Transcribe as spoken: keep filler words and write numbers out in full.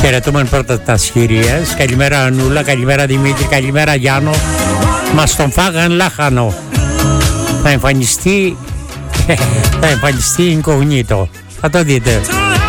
Χαιρετούμε πρώτα τα Σχυρίας. Καλημέρα Ανούλα, καλημέρα Δημήτρη, καλημέρα Γιάννο. Μας τον φάγαν λάχανο. Θα εμφανιστεί, θα εμφανιστεί incognito. Θα το δείτε.